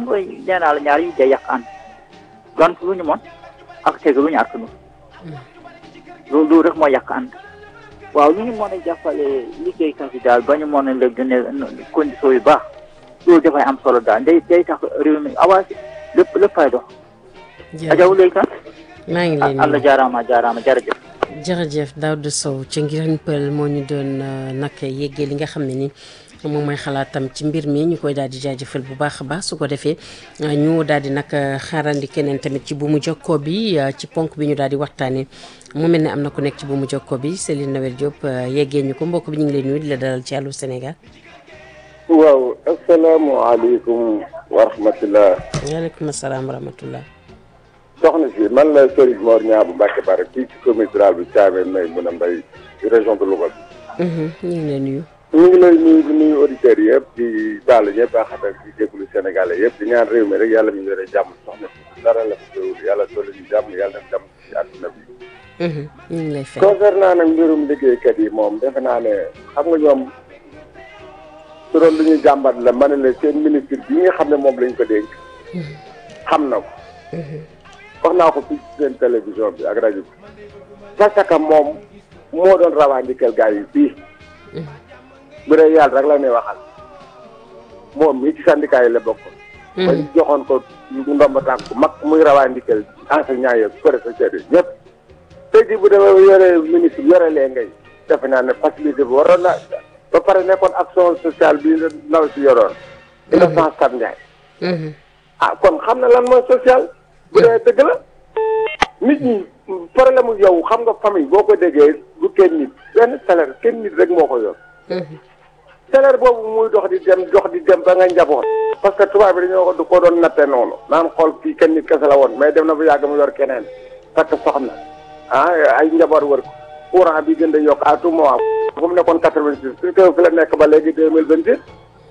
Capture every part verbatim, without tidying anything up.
nga nee naa la ñaar yi day yàq ànd gant lu ñu mën ak teg lu ñu àttanu loolu loolu rek moo yàq ànd waaw lu ñu mën a jàppale liggéeykat yi daal ba ñu mën a léegi ne condition yu baax loolu dafay am solo daal day day tax réew mi avancé lépp lépp fay dox. ajaw léegi maa ngi leen Allah jaaraama jaaraama jërëjëf. jërëjëf Daouda Sow ci Ngirane Peul moo ñu doon nag yeggee li nga xam ne ni moom mooy xalaatam ci mbir mi ñu koy daal di jaajëfal bu baax a baax su ko defee ñu daal di nag xaarandi keneen tamit ci buumu jokkoo bi ci ponk bi ñu daal di waxtaanee mu mel ne am na ku nekk ci buumu jokkoo bi Céline Noël Diop yeggee ñu ko mbokk bi ñu ngi lay nuyu di la dalal ci Allô Sénégal. waaw asalaamaaleykum wa rahmatulah. waaleykum salaam wa rahmatulah. soxna si man la Serigne Mor Niang bu Mbacke Bara fii ci commune rurale bi Thiamène May mun a mbay ci région de Louga. ñu ngi lay nuyu. ñu ngi lay nuyu di nuyu auditeurs yëpp di baal ñëpp a xam di déglu Sénégalais yëpp di ñaan réew mi rek yàlla ñu yore jàmm soxna si dara la fi teewul yàlla dolli ñu jàmm yàlla def jàmm ci àdduna bi. ñu ngi lay fay. concernant nag mbirum liggéeykat yi moom defe naa ne xam nga ñoom su doon lu ñuy jàmbat la ma ne la seen ministre bi nga xam ne moom lañ ko dénk. xam na ko. wax naa ko fii ci seen télévision bi ak rajo bi parce que moom moo doon rawandikal gars yi fii bu dee yàlla rek la ñuy waxal moom mii ci syndicat yi la bokk. ba ñu joxoon ko ndomba tànk mag muy rawandikal enseignant yi professeur yi ñëpp. tey jii bu demee yore ministre yore lee ngay defe naa ne facilité bi waroon na ba pare nekkoon action sociale bi ndaw si yoroon. Innocence Ntap Ndiaye. ah kon xam na lan mooy social. bu dee dëgg la nit ñi problème mu yow xam nga famille boo ko déggee du kenn nit benn salaire kenn nit rek moo ko yor. salaire boobu muy dox di dem dox di dem ba nga njaboot. parce que tubaab bi dañoo ko ko doon natte noonu naan xool kii kenn nit kese la woon mais dem na bu yàgg mu yor keneen parce que soxna ah ay njaboot wër ko courant bi gën a yokk à tout moment fu mu nekkoon quatre-vingt-six fi fi la nekk ba léegi deux mille vingt-six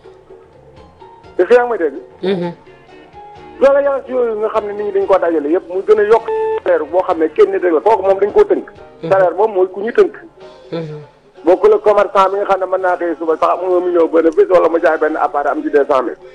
te fi yaa ngi may dégg. loolu yàlla si yooyu nga xam ne nit ñi dañ koo dajale yëpp muy gën a yokk salaire boo xam ne kenn nit rek la kooku moom dañ koo tënk. salaire moom mooy ku ñu tënk. bokkul ak commerçant bi nga xam ne mën naa xëy suba sax mu un million bénéfice wala mu jaay benn appareil am ci deux cent mille.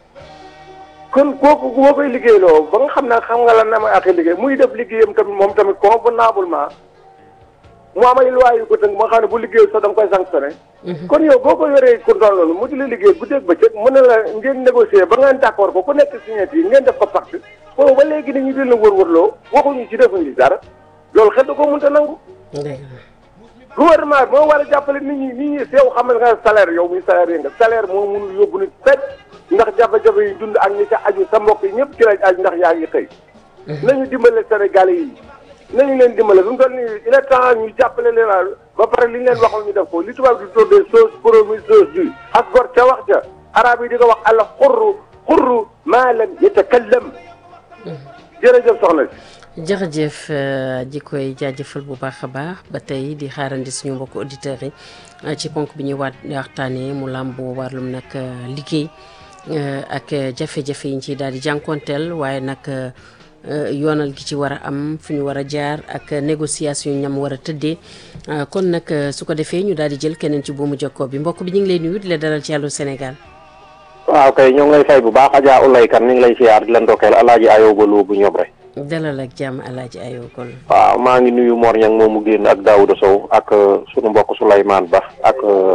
kon kooku boo koy liggéeyloo ba nga xam ne xam nga lan na may àqi liggéey muy def liggéeyam tamit moom tamit convenablement mu am ay loi yu ko tënk ba nga xam ne bu liggéey sax da nga koy sanctionné. kon yow boo ko yoree ku doon loolu mu di la liggéey guddeeg bëccëg mën na la ngeen négocier ba ngeen d'accord ko ku nekk signé yi ngeen def ko pacte boobu ba léegi dañuy dina wër-wërloo waxuñu ci defuñu dara loolu xel da koo mënta nangu. gouvernement bi moo war a jàppale nit ñi nit ñi yow xam nga salaire yow muy salaire yi nga salaire moo mënul yóbbu nit fekk ndax jafe-jafe yi dund ak ñi ca aju sa mbokk yi ñëpp ci lañ aju ndax yaa ngi xëy. nañu dimbale Sénégalais yi nañu leen dimbale fi mu toll nii il est temps ñu jàppale leen ba pare li ñu leen waxoon ñu def ko li tubaab di tuddee chose promise chose due ak gor ca wax ca arab yi di ko wax àlla xurru xurru maa lam yatakallam. jërëjëf soxna si. jërëjëf ji koy jaajëfal bu baax a baax ba tey di xaarandi suñu mbokku auditeurs yi ci ponk bi ñuy waat waxtaanee mu làmboo wàllum nag liggéey ak jafe-jafe yi ñu ciy daal di jànkonteel waaye nag yoonal gi ci war a am fu ñu war a jaar ak négociation ñam war a tëddee kon nag su ko defee ñu daal di jël keneen ci buumu jokkoo bi mbokk bi ñu ngi lay nuyu di la dalal ci Allô Sénégal. waaw kay ñoo ngi lay fay bu baax Adja Oulaye Kane ñu ngi lay siyaar di la ndokkeel Alaaji Ayoba Lo bu ñoom rek. dalal ak jàmm Alaaji Ayoba Lo. waaw maa ngi nuyu Mor Niang moomu génn ak Daouda Sow ak sunu mbokk Souleymane Ba ak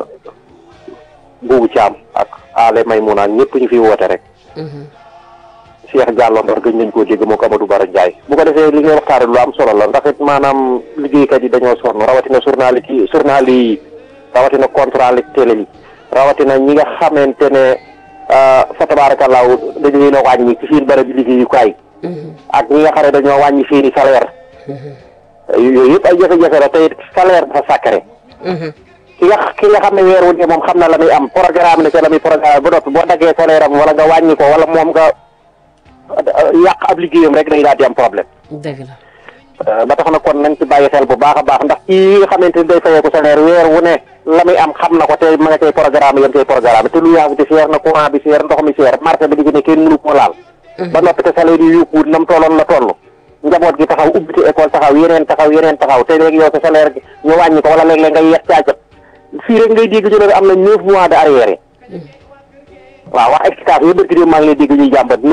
Boubou Thiam ak Ale Maymouna ñëpp ñu fi woote rek. Cheikh Diallo ndax gëj nañ koo dégg moo ko Amadou Bara Ndiaye bu ko defee li ngay waxtaane lu am solo la ndax it maanaam liggéeykat yi dañoo sonn rawatina journaliste yi journal yi rawatina contrat télé yi rawatina ñi nga xamante ne fa tabaarakallaahu dañu leen a wàññi ci seen bërëb liggéeyukaay ak ñi nga xam ne dañoo wàññi seeni salaire yooyu yëpp ay jafe-jafe la te it salaire dafa sacré ki nga ki nga xam ne weer wu ne moom xam na la muy am programme ne ca la muy programme ba noppi boo daggee salaire am wala nga wàññi ko wala moom nga yàq ab liggéeyam rek day daal di am problème. dëgg la. ba tax na kon nañ ci bàyyi xel bu baax a baax ndax kii nga xamante ni day fayeeku salaire weer wu ne la muy am xam na ko te ma nga koy programme yam koy programme te lu yaas bi seer na courant bi seer ndox mi seer marché bi di ne kenn mënu ko laal. ba noppi te salaire yi yokkuwut nam tolloon la toll. njaboot gi taxaw ubbite école taxaw yeneen taxaw yeneen taxaw te léegi yow sa salaire gi ñu wàññi ko wala léeg-léeg ngay yeex caacab fii rek ngay dégg ñu ne am na neuf mois de arrière. waaw wax explication yi bëgg maa ngi lay dégg ñuy jàmbat